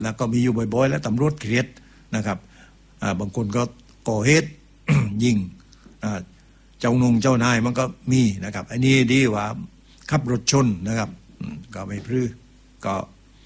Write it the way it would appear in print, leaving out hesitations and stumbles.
แล้วก็มีอยู่บ่อยๆแล้วตำรวจเครียดนะครับบางคนก็ก่อเหตุ ยิงเจ้านายมันก็มีนะครับอันนี้ดีว่าขับรถชนนะครับก็ไม่พลื้ก็